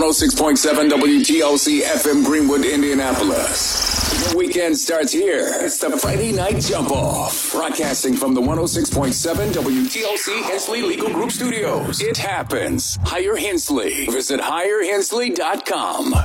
106.7 WTOC FM Greenwood, Indianapolis. The weekend starts here. It's the Friday Night Jump Off. Broadcasting from the 106.7 WTOC Hensley Legal Group Studios. It happens. Hire Hensley. Visit hirehensley.com.